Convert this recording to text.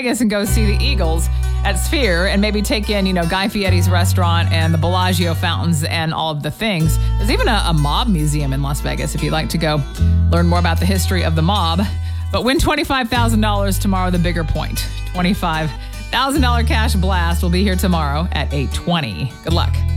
Vegas and go see the Eagles at Sphere and maybe take in, Guy Fieri's restaurant and the Bellagio fountains and all of the things. There's even a mob museum in Las Vegas if you'd like to go learn more about the history of the mob. But win $25,000 tomorrow, the bigger point. $25,000 cash blast will be here tomorrow at 8:20. Good luck.